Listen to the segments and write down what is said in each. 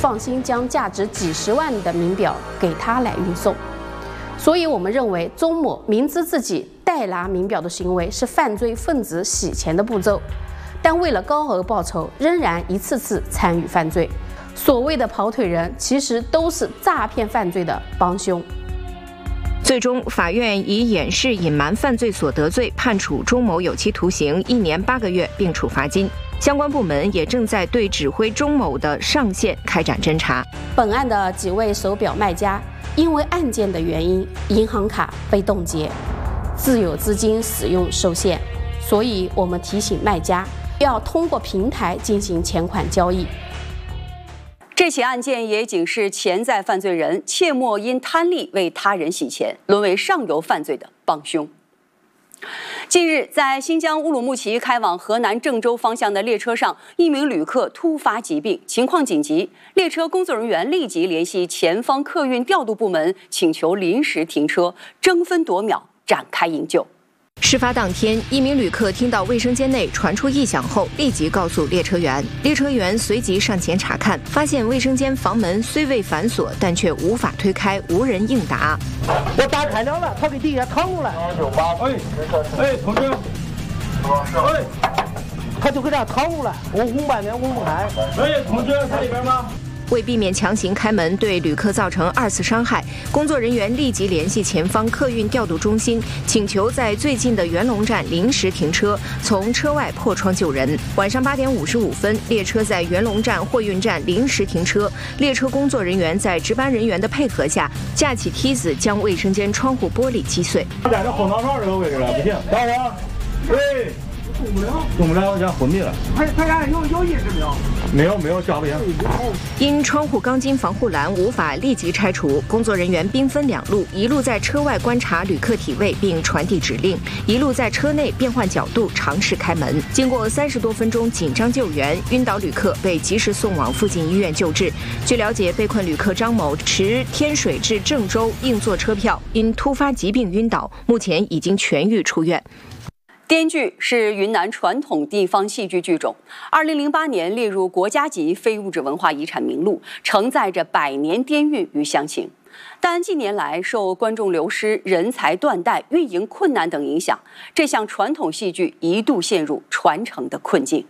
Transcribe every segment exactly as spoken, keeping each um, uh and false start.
放心将价值几十万的名表给他来运送。所以我们认为钟某明知自己代拿名表的行为是犯罪分子洗钱的步骤，但为了高额报酬，仍然一次次参与犯罪。所谓的跑腿人，其实都是诈骗犯罪的帮凶。 最终，法院以掩饰隐瞒犯罪所得罪判处钟某有期徒刑一年八个月，并处罚金。相关部门也正在对指挥钟某的上线开展侦查。 本案的几位手表卖家因为案件的原因，银行卡被冻结，自有资金使用受限，所以我们提醒卖家要通过平台进行钱款交易。 这起案件也警示潜在犯罪人切莫因贪利为他人洗钱，沦为上游犯罪的帮凶。近日，在新疆乌鲁木齐开往河南郑州方向的列车上，一名旅客突发疾病，情况紧急。列车工作人员立即联系前方客运调度部门，请求临时停车，争分夺秒展开营救。 事发当天，一名旅客听到卫生间内传出异响后，立即告诉列车员。列车员随即上前查看，发现卫生间房门虽未反锁，但却无法推开，无人应答。 我打开了了，他给底下扛了。哎，哎，同志，哎，他就给他扛了，我红半天我不开。哎，同志，在里边吗？ 为避免强行开门对旅客造成二次伤害，工作人员立即联系前方客运调度中心，请求在最近的元龙站临时停车，从车外破窗救人。晚上八点五十五分，列车在元龙站货运站临时停车，列车工作人员在值班人员的配合下，架起梯子将卫生间窗户玻璃击碎。 在这后脑勺这个位置了，不行，等会儿，对。动不了，动不了，要昏迷了。他他家有有意识没有？没有没有，叫不醒。 因窗户钢筋防护栏无法立即拆除，工作人员兵分两路，一路在车外观察旅客体位并传递指令，一路在车内变换角度尝试开门。经过三十多分钟紧张救援，晕倒旅客被及时送往附近医院救治。据了解，被困旅客张某持天水至郑州硬座车票，因突发疾病晕倒，目前已经痊愈出院。 滇剧是云南传统地方戏剧剧种，二零零八年列入国家级非物质文化遗产名录，承载着百年滇韵与乡情。但近年来受观众流失、人才断代、运营困难等影响，这项传统戏剧一度陷入传承的困境。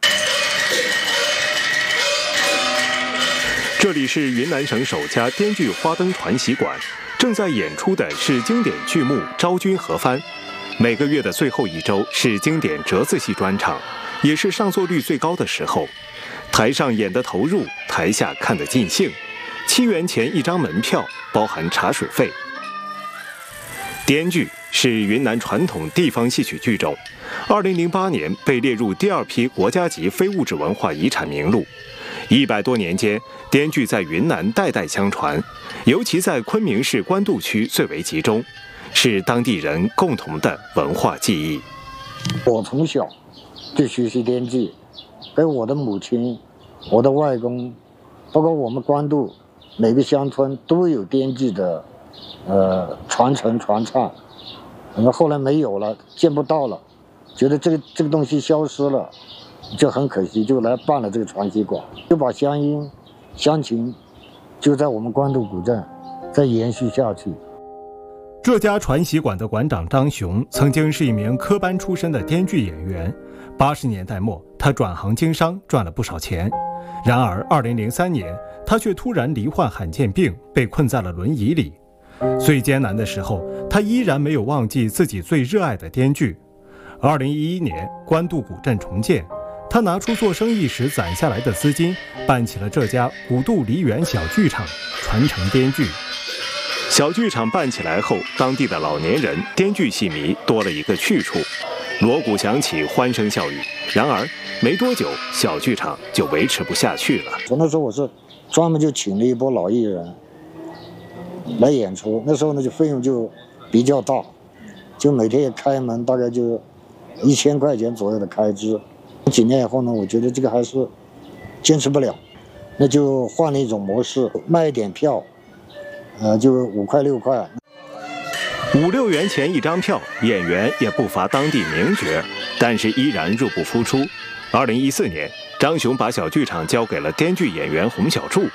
这里是云南省首家滇剧花灯传习馆，正在演出的是经典剧目《昭君何番》。每个月的最后一周是经典折子戏专场，也是上座率最高的时候。台上演得投入，台下看得尽兴。七元钱一张门票，包含茶水费。滇剧是云南传统地方戏曲剧种，二零零八年被列入第二批国家级非物质文化遗产名录。一百多年间，滇剧在云南代代相传，尤其在昆明市官渡区最为集中。是当地人共同的文化记忆。 我从小就学习滇剧，跟我的母亲、我的外公，包括我们官渡每个乡村都有滇剧的呃传承传唱。那么后来没有了，见不到了，觉得这个这个东西消失了，就很可惜，就来办了这个传习馆，就把乡音、乡情就在我们官渡古镇再延续下去。 这家传习馆的馆长张雄曾经是一名科班出身的滇剧演员，八十年代末他转行经商，赚了不少钱。然而二零零三年他却突然罹患罕见病，被困在了轮椅里。最艰难的时候，他依然没有忘记自己最热爱的滇剧。二零一一年官渡古镇重建，他拿出做生意时攒下来的资金，办起了这家古渡梨园小剧场，传承滇剧。 小剧场办起来后，当地的老年人、滇剧戏迷多了一个去处，锣鼓响起，欢声笑语。然而没多久，小剧场就维持不下去了。 从那时候我是专门就请了一波老艺人来演出，那时候呢就费用就比较大，就每天也开门大概就一千块钱左右的开支。几年以后呢，我觉得这个还是坚持不了，那就换了一种模式，卖一点票。呃，就五块六块， 五六元钱一张票，演员也不乏当地名角，但是依然入不敷出。二零一四年，张雄把小剧场交给了滇剧演员洪小柱，